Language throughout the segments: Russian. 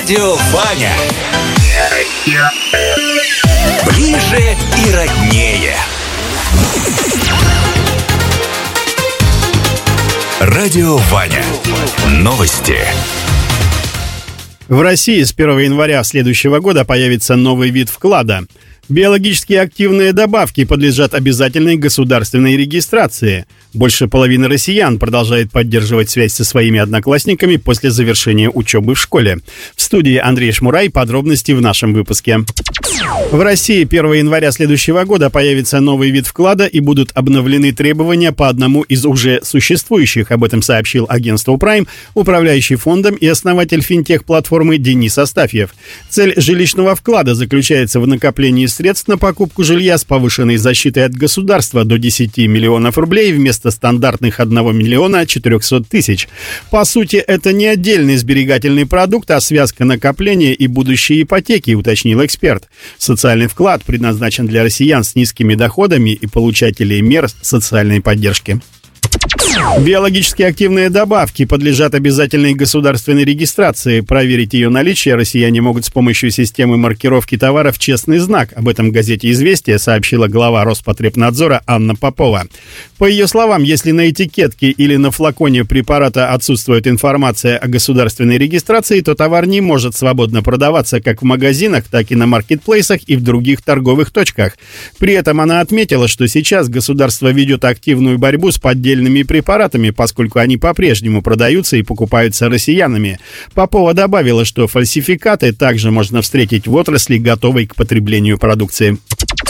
Радио Ваня. Ближе и роднее. Радио Ваня. Новости. В России с 1 января следующего года появится новый вид вклада. Биологически активные добавки подлежат обязательной государственной регистрации. Больше половины россиян продолжает поддерживать связь со своими одноклассниками после завершения учебы в школе. В студии Андрей Шмурай. Подробности в нашем выпуске. В России 1 января следующего года появится новый вид вклада и будут обновлены требования по одному из уже существующих. Об этом сообщил агентству Prime управляющий фондом и основатель финтех-платформы Денис Астафьев. Цель жилищного вклада заключается в накоплении средств на покупку жилья с повышенной защитой от государства до 10 миллионов рублей вместо стандартных 1 миллиона 400 тысяч. По сути, это не отдельный сберегательный продукт, а связка накопления и будущей ипотеки, уточнил эксперт. Социальный вклад предназначен для россиян с низкими доходами и получателей мер социальной поддержки. Биологически активные добавки подлежат обязательной государственной регистрации. Проверить ее наличие россияне могут с помощью системы маркировки товаров «Честный знак». Об этом в газете «Известия» сообщила глава Роспотребнадзора Анна Попова. По ее словам, если на этикетке или на флаконе препарата отсутствует информация о государственной регистрации, то товар не может свободно продаваться как в магазинах, так и на маркетплейсах и в других торговых точках. При этом она отметила, что сейчас государство ведет активную борьбу с поддельными препаратами, поскольку они по-прежнему продаются и покупаются россиянами. Попова добавила, что фальсификаты также можно встретить в отрасли, готовой к потреблению продукции.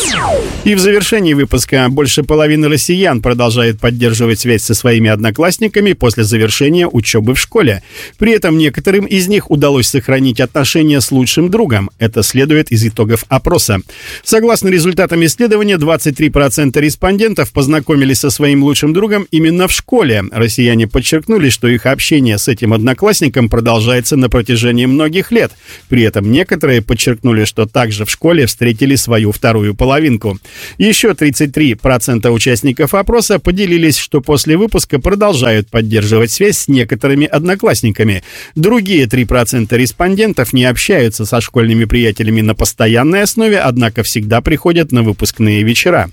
И в завершении выпуска больше половины россиян продолжает поддерживать связь со своими одноклассниками после завершения учебы в школе. При этом некоторым из них удалось сохранить отношения с лучшим другом. Это следует из итогов опроса. Согласно результатам исследования, 23% респондентов познакомились со своим лучшим другом именно в школе. Россияне подчеркнули, что их общение с этим одноклассником продолжается на протяжении многих лет. При этом некоторые подчеркнули, что также в школе встретили свою вторую половинку. Еще 33% участников опроса поделились, что после выпуска продолжают поддерживать связь с некоторыми одноклассниками. Другие 3% респондентов не общаются со школьными приятелями на постоянной основе, однако всегда приходят на выпускные вечера.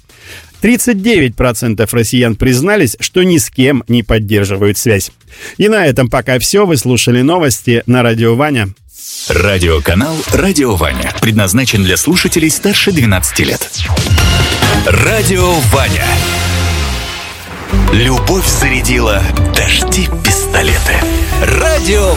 39% россиян признались, что ни с кем не поддерживают связь. И на этом пока все. Вы слушали новости на Радио Ваня. Радиоканал «Радио Ваня» предназначен для слушателей старше 12 лет. Радио Ваня. Любовь зарядила дожди пистолеты. Радио